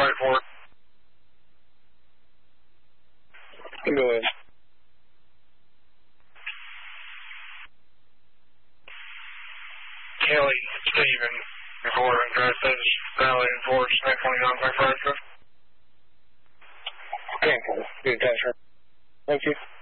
Valley Ford. Go ahead. Kelly, Steven, recording addresses, Valley Ford, Smith 29.5. Okay, good, thanks, sir. Thank you.